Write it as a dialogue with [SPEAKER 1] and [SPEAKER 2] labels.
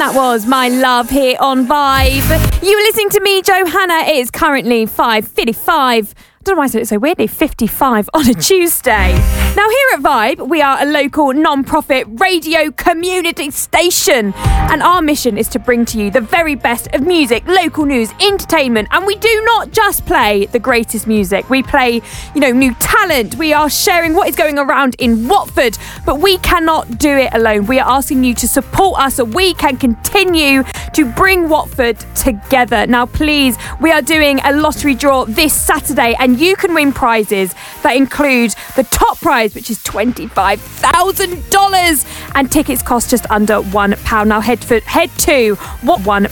[SPEAKER 1] That was My Love here on Vibe. You were listening to me, Johanna. It is currently 5:55. I don't know why I said it so weirdly, 55 on a Tuesday. Now here at Vibe, we are a local non-profit radio community station, and our mission is to bring to you the very best of music, local news, entertainment, and we do not just play the greatest music. We play, new talent. We are sharing what is going around in Watford, but we cannot do it alone. We are asking you to support us so we can continue to bring Watford together. Now please, we are doing a lottery draw this Saturday, and you can win prizes that include the top prize, which is $25,000, and tickets cost just under £1. Now head to